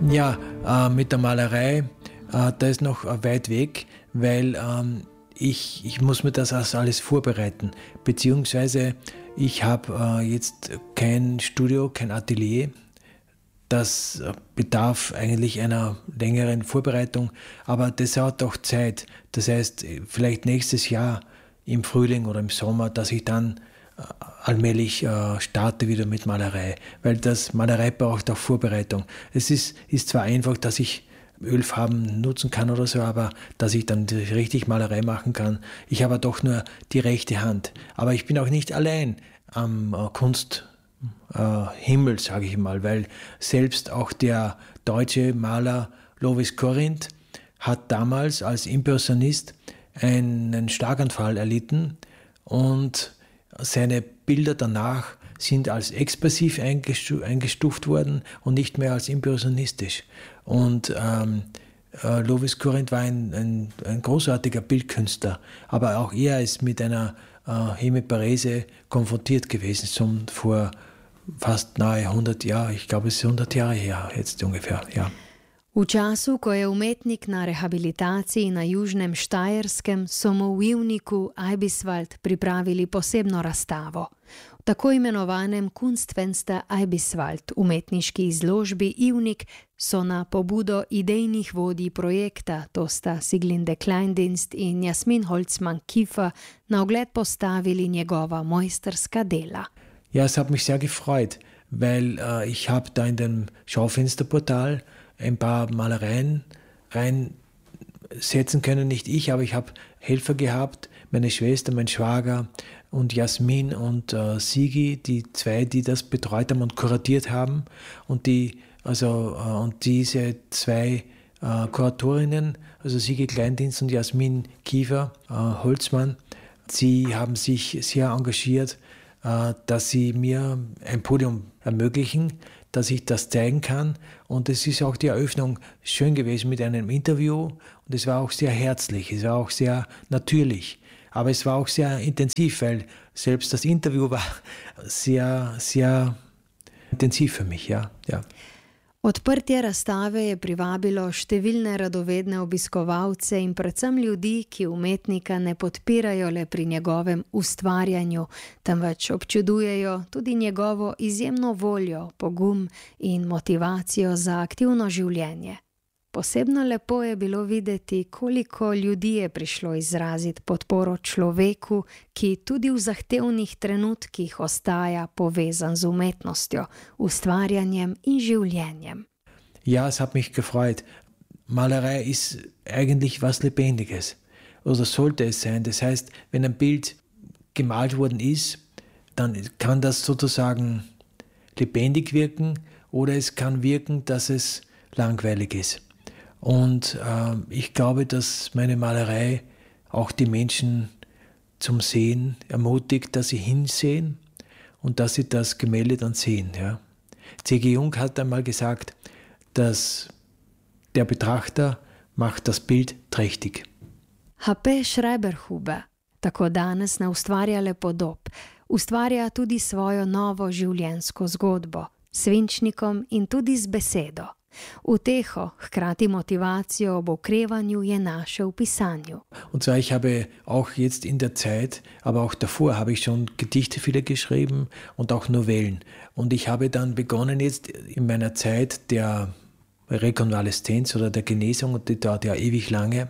Ja, mit der Malerei, da ist noch weit weg, weil ich muss mir das alles vorbereiten. Beziehungsweise ich habe jetzt kein Studio, kein Atelier. Das bedarf eigentlich einer längeren Vorbereitung, aber das hat auch Zeit. Das heißt, vielleicht nächstes Jahr im Frühling oder im Sommer, dass ich dann allmählich starte wieder mit Malerei, weil das Malerei braucht auch Vorbereitung. Es ist zwar einfach, dass ich Ölfarben nutzen kann oder so, aber dass ich dann richtig Malerei machen kann. Ich habe doch nur die rechte Hand. Aber ich bin auch nicht allein am Kunsthimmel, sage ich mal, weil selbst auch der deutsche Maler Lovis Corinth hat damals als Impressionist einen Schlaganfall erlitten und seine Bilder danach sind als expressiv eingestuft worden und nicht mehr als impressionistisch. Und Lovis Corinth war ein großartiger Bildkünstler, aber auch er ist mit einer Hemiparese konfrontiert gewesen, vor fast nahe 100 Jahren. Ich glaube, es ist 100 Jahre her, jetzt ungefähr, ja. V času, ko je umetnik na rehabilitaciji na Južnem Štajerskem, so mu v Ivniku Eibiswald pripravili posebno razstavo. V tako imenovanem Kunstfenster Eibiswald, umetniški izložbi Ivnik, so na pobudo idejnih vodij projekta, to sta Siglinde Kleindienst in Jasmin Holzmann-Kiefer, na ogled postavili njegova mojsterska dela. Ja, es hat mich sehr gefreut, weil ich habe da in dem Schaufensterportal ein paar Malereien reinsetzen können. Nicht ich, aber ich habe Helfer gehabt, meine Schwester, mein Schwager und Jasmin und Sigi, die zwei, die das betreut haben und kuratiert haben. Und diese zwei Kuratorinnen, also Sigi Kleindienst und Jasmin Kiefer, Holzmann, sie haben sich sehr engagiert, dass sie mir ein Podium ermöglichen, dass ich das zeigen kann. Und es ist auch die Eröffnung schön gewesen mit einem Interview. Und es war auch sehr herzlich, es war auch sehr natürlich. Aber es war auch sehr intensiv, weil selbst das Interview war sehr, sehr intensiv für mich. Ja. Odprtje razstave je privabilo številne radovedne obiskovalce in predvsem ljudi, ki umetnika ne podpirajo le pri njegovem ustvarjanju, temveč občudujejo tudi njegovo izjemno voljo, pogum in motivacijo za aktivno življenje. Posebno lepo je bilo videti, koliko ljudi je prišlo izraziti podporo človeku, ki tudi v zahtevnih trenutkih ostaja povezan z umetnostjo, ustvarjanjem in življenjem. Ja, es hat mich gefreut. Malerei ist eigentlich was Lebendiges. Oder sollte es sein. Das heißt, wenn ein Bild gemalt worden ist, dann kann das sozusagen lebendig wirken oder es kann wirken, dass es langweilig ist. Und ich glaube, dass meine Malerei auch die Menschen zum Sehen ermutigt, dass sie hinsehen und dass sie das Gemälde dann sehen. Ja. C.G. Jung hat einmal gesagt, dass der Betrachter macht das Bild trächtig. H.P. Schreiberhuber tako danes ne ustvarja le podob, ustvarja tudi svojo novo življenjsko zgodbo, s svinčnikom in tudi z besedo. Uteho, hkrati motivacijo ob okrevanju je našel v pisanju. Und zwar, ich habe auch jetzt in der Zeit, aber auch davor habe ich schon Gedichte viele geschrieben und auch Novellen. Und ich habe dann begonnen jetzt in meiner Zeit der Rekonvaleszenz oder der Genesung, und die dauert ja ewig lange.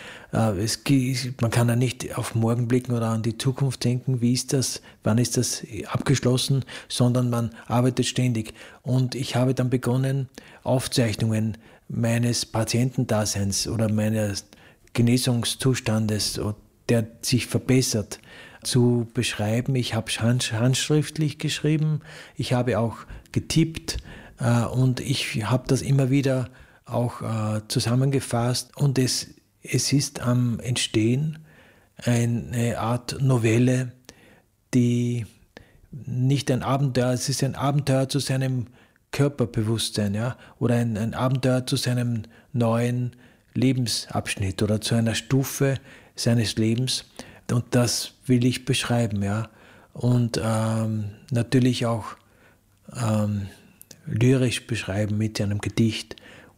Man kann ja nicht auf morgen blicken oder an die Zukunft denken, wie ist das, wann ist das abgeschlossen, sondern man arbeitet ständig. Und ich habe dann begonnen, Aufzeichnungen meines Patientendaseins oder meines Genesungszustandes, der sich verbessert, zu beschreiben. Ich habe handschriftlich geschrieben, ich habe auch getippt und ich habe das immer wieder auch zusammengefasst und es ist am Entstehen eine Art Novelle, die nicht ein Abenteuer, es ist ein Abenteuer zu seinem Körperbewusstsein, ja, oder ein Abenteuer zu seinem neuen Lebensabschnitt oder zu einer Stufe seines Lebens. Und das will ich beschreiben, ja. Und natürlich auch lyrisch beschreiben mit einem Gedicht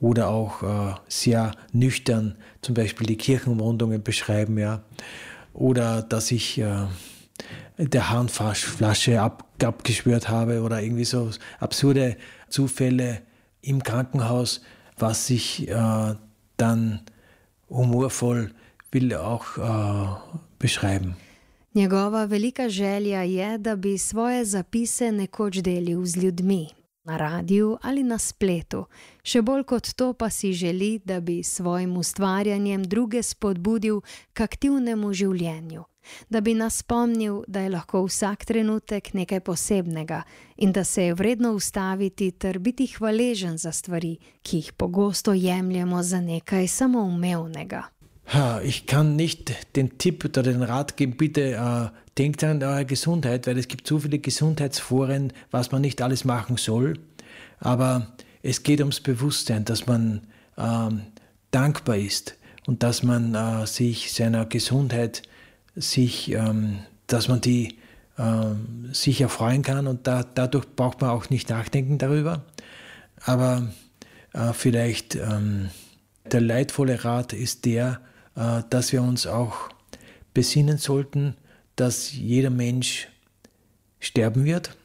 oder auch sehr nüchtern zum Beispiel die Kirchenumrundungen beschreiben, ja. Oder dass ich der Harnflasche abgeschwört habe oder irgendwie so absurde Zufälle im Krankenhaus, was ich dann humorvoll will auch beschreiben. Njegova velika želja je, da bi svoje zapise nekoč delil z ljudmi, na radiju ali na spletu. Še bolj kot to pa si želi, da bi s svojim ustvarjanjem druge spodbudil k aktivnemu življenju, da bi nas spomnil, da je lahko vsak trenutek nekaj posebnega in da se je vredno ustaviti ter biti hvaležen za stvari, ki jih pogosto jemljemo za nekaj samoumevnega. Ich kann nicht den Tipp oder den Rat geben, bitte denkt an eure Gesundheit, weil es gibt so viele Gesundheitsforen, was man nicht alles machen soll. Aber es geht ums Bewusstsein, dass man dankbar ist und dass man sich seiner Gesundheit, dass man die sich erfreuen kann und dadurch braucht man auch nicht nachdenken darüber. Aber vielleicht der leidvolle Rat ist der, dass wir uns auch besinnen sollten, dass jeder Mensch sterben wird.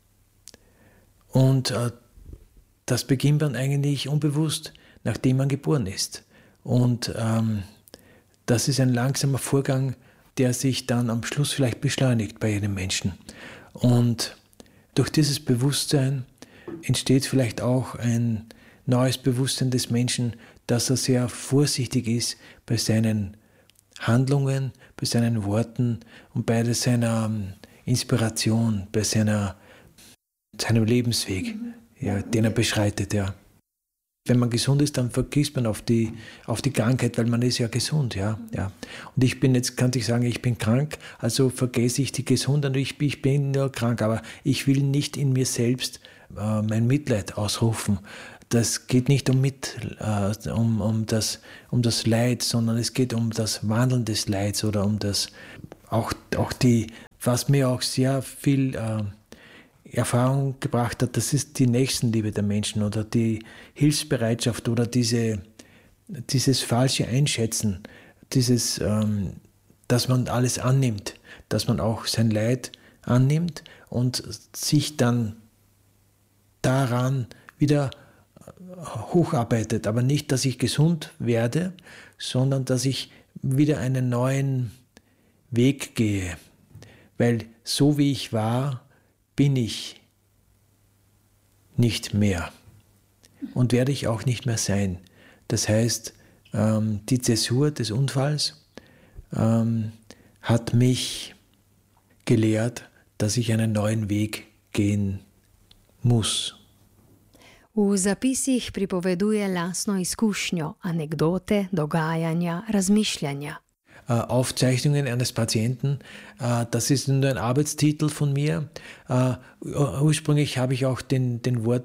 Und das beginnt man eigentlich unbewusst, nachdem man geboren ist. Und das ist ein langsamer Vorgang, der sich dann am Schluss vielleicht beschleunigt bei jedem Menschen. Und durch dieses Bewusstsein entsteht vielleicht auch ein neues Bewusstsein des Menschen, dass er sehr vorsichtig ist bei seinen Handlungen, bei seinen Worten und bei seiner Inspiration, bei seinem Lebensweg, ja, den er beschreitet. Ja. Wenn man gesund ist, dann vergisst man auf die Krankheit, weil man ist ja gesund. Ja. Und ich bin jetzt, kann ich sagen, ich bin krank, also vergesse ich die Gesundheit und ich bin nur krank, aber ich will nicht in mir selbst mein Mitleid ausrufen. Das geht nicht um das Leid, sondern es geht um das Wandeln des Leids oder um das, was mir auch sehr viel Erfahrung gebracht hat, das ist die Nächstenliebe der Menschen oder die Hilfsbereitschaft oder dieses falsche Einschätzen, dass man alles annimmt, dass man auch sein Leid annimmt und sich dann daran wieder hocharbeitet, aber nicht, dass ich gesund werde, sondern dass ich wieder einen neuen Weg gehe, weil so wie ich war, bin ich nicht mehr und werde ich auch nicht mehr sein. Das heißt, die Zäsur des Unfalls hat mich gelehrt, dass ich einen neuen Weg gehen muss. V zapisih pripoveduje lastno izkušnjo, anekdote, dogajanja, razmišljanja. Aufzeichnungen eines Patienten, das ist nur ein Arbeitstitel von mir. Ursprünglich habe ich auch die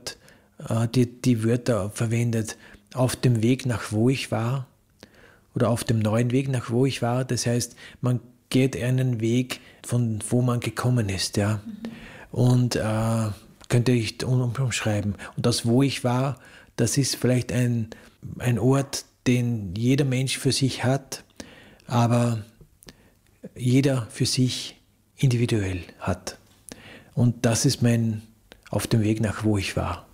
Wörter verwendet, auf dem Weg nach wo ich war oder auf dem neuen Weg nach wo ich war. Das heißt, man geht einen Weg, von wo man gekommen ist. Ja? Und könnte ich umschreiben. Und das, wo ich war, das ist vielleicht ein Ort, den jeder Mensch für sich hat, aber jeder für sich individuell hat. Und das ist mein auf dem Weg nach wo ich war.